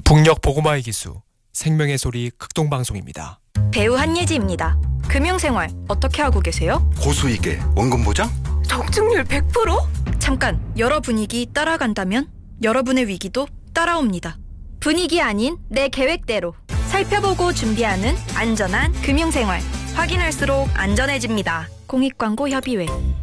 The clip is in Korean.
북녘 보고마의 기수 생명의 소리 극동방송입니다. 배우 한예지입니다. 금융생활 어떻게 하고 계세요? 고수익에 원금 보장? 적중률 100%? 잠깐, 여러 분위기 따라간다면 여러분의 위기도 따라옵니다. 분위기 아닌 내 계획대로 살펴보고 준비하는 안전한 금융생활. 확인할수록 안전해집니다. 공익광고 협의회.